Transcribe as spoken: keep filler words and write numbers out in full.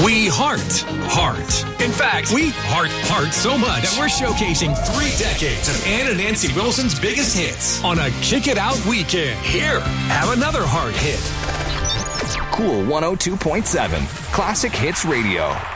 We heart heart. In fact, we heart heart so much that we're showcasing three decades of Ann and Nancy Wilson's biggest hits on a Kick It Out weekend. Here, have another heart hit. Cool one oh two point seven. Classic Hits Radio.